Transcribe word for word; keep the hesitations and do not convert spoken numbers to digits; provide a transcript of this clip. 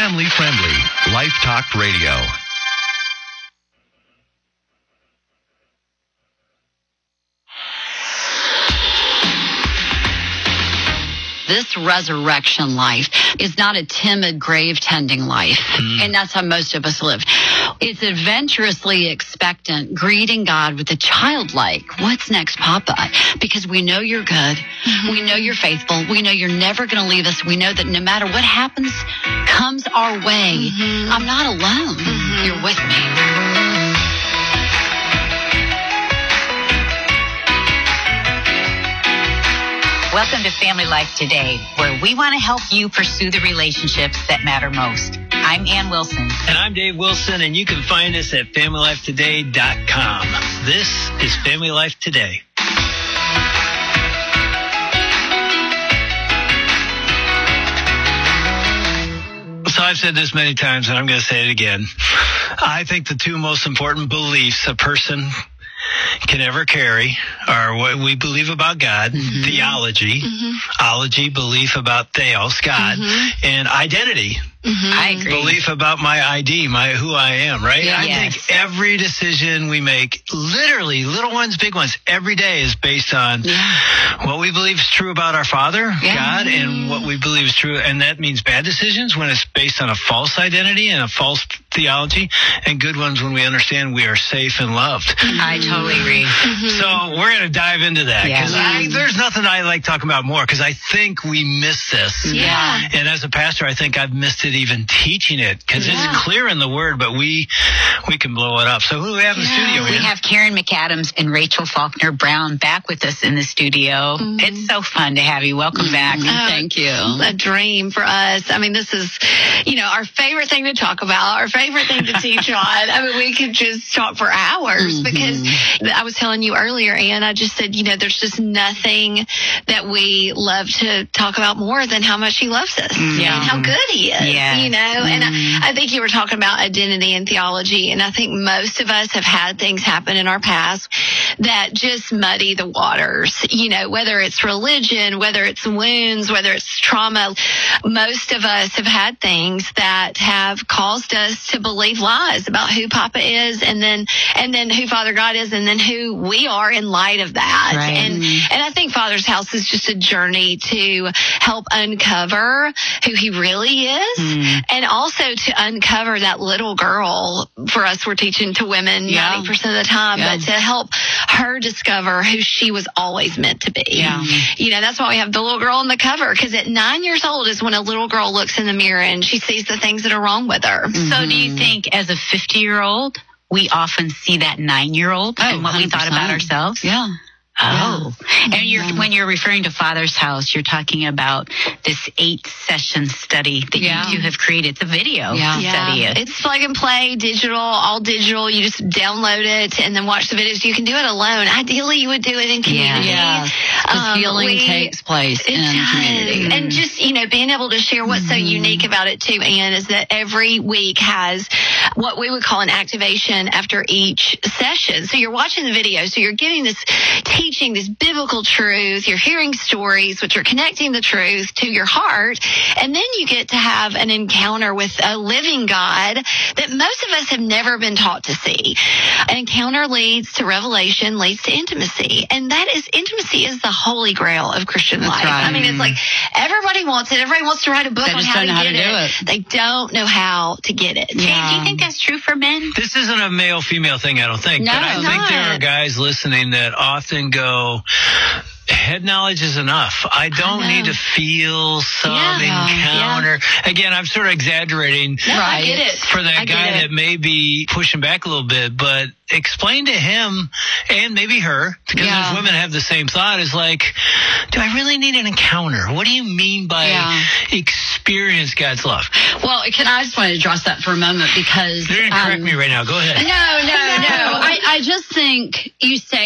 family-friendly Life Talk Radio. This resurrection life is not a timid grave tending life. Mm. And that's how most of us live. It's adventurously expectant, greeting God with a childlike, what's next, Papa? Because we know you're good. Mm-hmm. We know you're faithful. We know you're never going to leave us. We know that no matter what happens, comes our way, mm-hmm. I'm not alone. Mm-hmm. You're with me. Welcome to Family Life Today, where we want to help you pursue the relationships that matter most. I'm Ann Wilson. And I'm Dave Wilson, and you can find us at family life today dot com. This is Family Life Today. So I've said this many times, and I'm going to say it again. I think the two most important beliefs a person can ever carry are what we believe about God, mm-hmm. theology, mm-hmm. ology, belief about theos, God, mm-hmm. and identity. Mm-hmm. I agree. Belief about my I D, my who I am, right? Yeah, I yes. think every decision we make, literally, little ones, big ones, every day is based on yeah. what we believe is true about our Father, yeah. God, mm-hmm. and what we believe is true. And that means bad decisions when it's based on a false identity and a false theology, and good ones when we understand we are safe and loved. Mm-hmm. I totally agree. Mm-hmm. So we're going to dive into that, because yeah. there's nothing I like talking about more, because I think we miss this. Yeah. And as a pastor, I think I've missed it even teaching it, because yeah. it's clear in the Word, but we we can blow it up. So who do we have in yeah. the studio? We Ann? have Karen McAdams and Rachel Faulkner Brown back with us in the studio. Mm-hmm. It's so fun to have you. Welcome mm-hmm. back. Oh, thank you. A dream for us. I mean, this is, you know, our favorite thing to talk about, our favorite thing to teach on. I mean, we could just talk for hours mm-hmm. because I was telling you earlier, Ann, I just said, you know, there's just nothing that we love to talk about more than how much he loves us yeah. and how good he is, yeah. you know, mm-hmm. and I, I think you were talking about identity and theology, and I think most of us have had things happen in our past that just muddy the waters, you know, whether it's religion, whether it's wounds, whether it's trauma. Most of us have had things that have caused us to believe lies about who Papa is, and then and then who Father God is, and then who we are in light of that. Right. And and I think Father's House is just a journey to help uncover who he really is, mm. and also to uncover that little girl. For us, we're teaching to women yeah. ninety percent of the time, yeah. but to help her discover who she was always meant to be. Yeah. You know, that's why we have the little girl on the cover, because at nine years old is when a little girl looks in the mirror and she sees the things that are wrong with her. Mm-hmm. So do you think as a fifty-year-old, we often see that nine-year-old oh, and what we thought about ourselves? Yeah. Oh, yeah. and you're, yeah. when you're referring to Father's House, you're talking about this eight session study that yeah. you two have created. It's a video yeah. study. Yeah. It's plug and play, digital, all digital. You just download it and then watch the videos. You can do it alone. Ideally, you would do it in community. Yeah, because um, healing we, takes place in does. community. And just, you know, being able to share what's mm-hmm. so unique about it too, Ann, is that every week has what we would call an activation after each session. So you're watching the video, so you're getting this teaching, this biblical truth. You're hearing stories, which are connecting the truth to your heart. And then you get to have an encounter with a living God that most of us have never been taught to see. An encounter leads to revelation, leads to intimacy. And that is, intimacy is the holy grail of Christian That's life. right. I mean, it's like everybody wants it. Everybody wants to write a book They on just how don't to know how get to do it. it. They don't know how to get it. Yeah. Do you think that's true for men? This isn't a male-female thing, I don't think. No, but I it's think there not. are guys listening that often go, head knowledge is enough. I don't I need to feel some Yeah. encounter. Again, I'm sort of exaggerating No, Right. I get it. for that I get guy it. that may be pushing back a little bit, but explain to him and maybe her, because Yeah. those women have the same thought, is like, do I really need an encounter? What do you mean by Yeah. experience God's love? Well, can I just want to address that for a moment, because You're going to correct um, me right now. Go ahead. No, no, no. I, I just think you say